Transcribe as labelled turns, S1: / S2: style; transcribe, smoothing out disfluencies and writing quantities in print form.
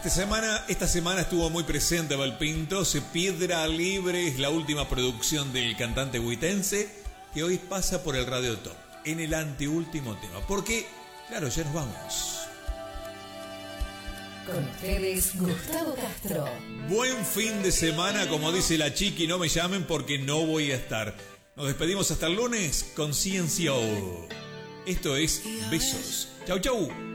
S1: Esta semana estuvo muy presente Valpinto. Piedra Libre es la última producción del cantante huitense que hoy pasa por el Radio Top en el anteúltimo tema. Porque, claro, ya nos vamos.
S2: Con ustedes, Gustavo Castro.
S1: Buen fin de semana, como dice la chiqui, no me llamen porque no voy a estar. Nos despedimos hasta el lunes con Ciencio. Esto es Besos. Chau, chau.